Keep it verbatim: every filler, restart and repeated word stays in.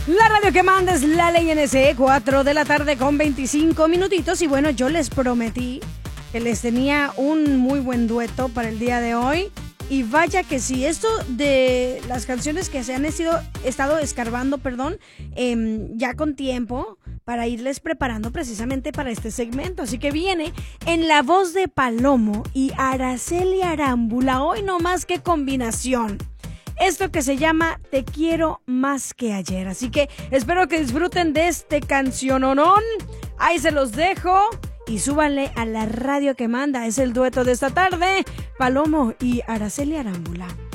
La radio que manda es La Ley N S, cuatro de la tarde con veinticinco minutitos. Y bueno, yo les prometí que les tenía un muy buen dueto para el día de hoy. Y vaya que sí, esto de las canciones que se han estado, estado escarbando, perdón, eh, ya con tiempo para irles preparando precisamente para este segmento. Así que viene en la voz de Palomo y Araceli Arámbula. Hoy no más que combinación. Esto que se llama Te Quiero Más Que Ayer. Así que espero que disfruten de este canciononón. Ahí se los dejo. Y súbanle a la radio que manda. Es el dueto de esta tarde. Palomo y Araceli Arámbula.